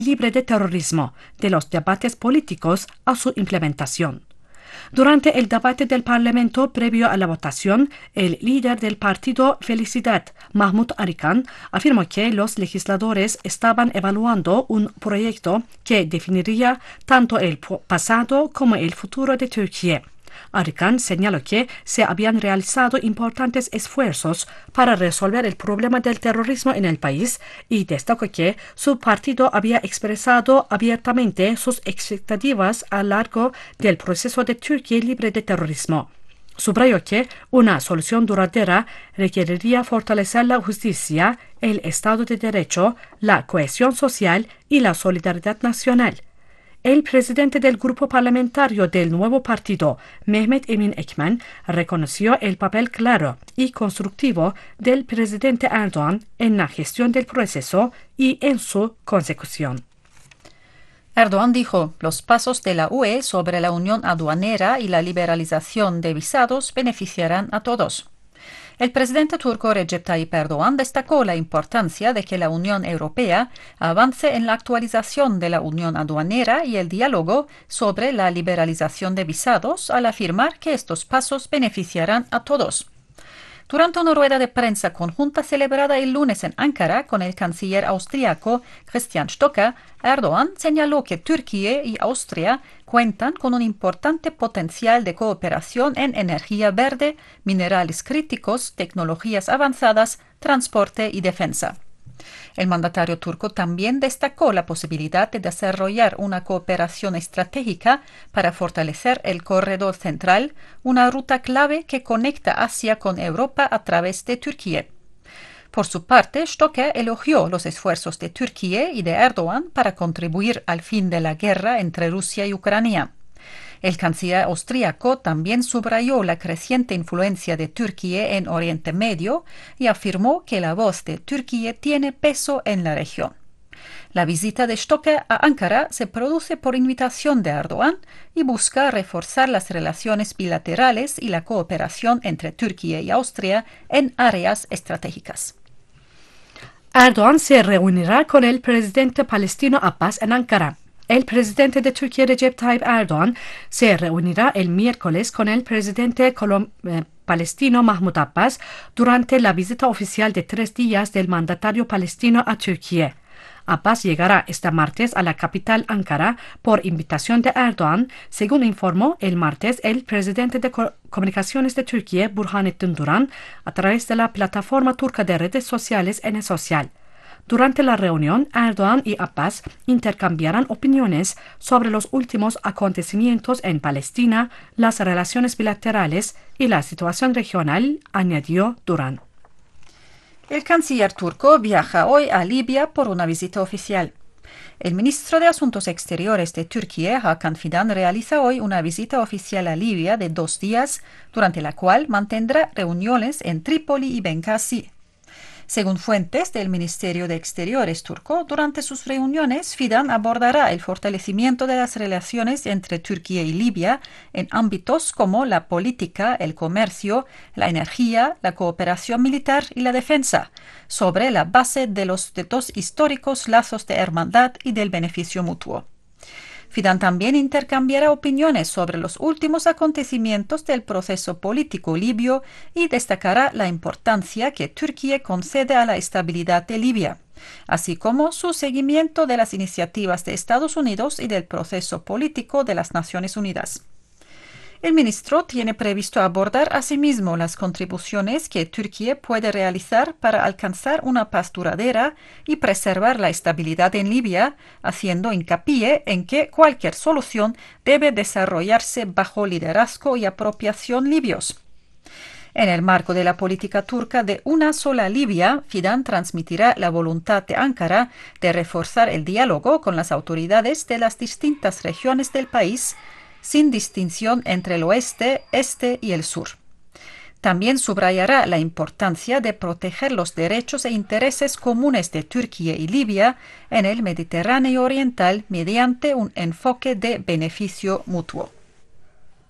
libre de terrorismo, de los debates políticos a su implementación. Durante el debate del Parlamento previo a la votación, el líder del partido Felicidad, Mahmoud Arikan, afirmó que los legisladores estaban evaluando un proyecto que definiría tanto el pasado como el futuro de Turquía. Arikan señaló que se habían realizado importantes esfuerzos para resolver el problema del terrorismo en el país y destacó que su partido había expresado abiertamente sus expectativas a lo largo del proceso de Turquía libre de terrorismo. Subrayó que una solución duradera requeriría fortalecer la justicia, el Estado de Derecho, la cohesión social y la solidaridad nacional. El presidente del grupo parlamentario del nuevo partido, Mehmet Emin Ekmen, reconoció el papel claro y constructivo del presidente Erdoğan en la gestión del proceso y en su consecución. Erdoğan dijo, los pasos de la UE sobre la unión aduanera y la liberalización de visados beneficiarán a todos. El presidente turco Recep Tayyip Erdoğan destacó la importancia de que la Unión Europea avance en la actualización de la unión aduanera y el diálogo sobre la liberalización de visados al afirmar que estos pasos beneficiarán a todos. Durante una rueda de prensa conjunta celebrada el lunes en Ankara con el canciller austríaco Christian Stocker, Erdoğan señaló que Turquía y Austria cuentan con un importante potencial de cooperación en energía verde, minerales críticos, tecnologías avanzadas, transporte y defensa. El mandatario turco también destacó la posibilidad de desarrollar una cooperación estratégica para fortalecer el corredor central, una ruta clave que conecta Asia con Europa a través de Turquía. Por su parte, Stocker elogió los esfuerzos de Turquía y de Erdoğan para contribuir al fin de la guerra entre Rusia y Ucrania. El canciller austríaco también subrayó la creciente influencia de Turquía en Oriente Medio y afirmó que la voz de Turquía tiene peso en la región. La visita de Stocker a Ankara se produce por invitación de Erdoğan y busca reforzar las relaciones bilaterales y la cooperación entre Turquía y Austria en áreas estratégicas. Erdoğan se reunirá con el presidente palestino Abbas en Ankara. El presidente de Turquía, Recep Tayyip Erdoğan, se reunirá el miércoles con el presidente palestino Mahmoud Abbas durante la visita oficial de 3 días del mandatario palestino a Turquía. Abbas llegará este martes a la capital Ankara por invitación de Erdoğan, según informó el martes el presidente de Comunicaciones de Turquía, Burhanettin Duran, a través de la plataforma turca de redes sociales N Social. Durante la reunión, Erdoğan y Abbas intercambiarán opiniones sobre los últimos acontecimientos en Palestina, las relaciones bilaterales y la situación regional, añadió Duran. El canciller turco viaja hoy a Libia por una visita oficial. El ministro de Asuntos Exteriores de Turquía, Hakan Fidan, realiza hoy una visita oficial a Libia de 2 días, durante la cual mantendrá reuniones en Trípoli y Bengasi. Según fuentes del Ministerio de Exteriores turco, durante sus reuniones, Fidan abordará el fortalecimiento de las relaciones entre Turquía y Libia en ámbitos como la política, el comercio, la energía, la cooperación militar y la defensa, sobre la base de los dos históricos lazos de hermandad y del beneficio mutuo. Fidan también intercambiará opiniones sobre los últimos acontecimientos del proceso político libio y destacará la importancia que Turquía concede a la estabilidad de Libia, así como su seguimiento de las iniciativas de Estados Unidos y del proceso político de las Naciones Unidas. El ministro tiene previsto abordar asimismo las contribuciones que Turquía puede realizar para alcanzar una paz duradera y preservar la estabilidad en Libia, haciendo hincapié en que cualquier solución debe desarrollarse bajo liderazgo y apropiación libios. En el marco de la política turca de una sola Libia, Fidan transmitirá la voluntad de Ankara de reforzar el diálogo con las autoridades de las distintas regiones del país, sin distinción entre el oeste, este y el sur. También subrayará la importancia de proteger los derechos e intereses comunes de Turquía y Libia en el Mediterráneo oriental mediante un enfoque de beneficio mutuo.